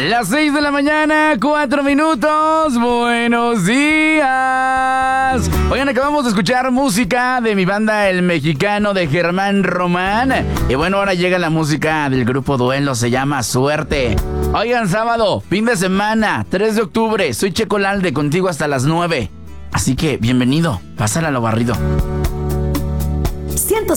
Las 6 de la mañana, 4 minutos. Buenos días. Oigan, acabamos de escuchar música de mi banda El Mexicano de Germán Román. Y bueno, ahora llega la música del grupo Duelo, se llama Suerte. Oigan, sábado, fin de semana, 3 de octubre. Soy Checo Lalde, contigo hasta las 9. Así que, bienvenido. Pásala a lo barrido.